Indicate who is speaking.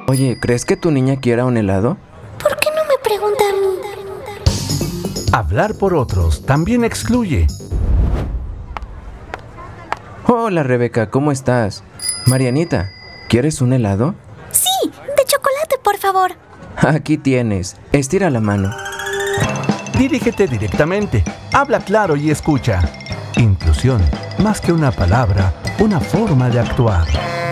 Speaker 1: Oye, ¿crees que tu niña quiera un helado?
Speaker 2: ¿Por qué no me pregunta a mí?
Speaker 3: Hablar por otros también excluye.
Speaker 1: Hola, Rebeca, ¿cómo estás? Marianita, ¿quieres un helado?
Speaker 2: Sí, de chocolate, por favor.
Speaker 1: Aquí tienes. Estira la mano.
Speaker 3: Dirígete directamente, habla claro y escucha. Inclusión, más que una palabra, una forma de actuar.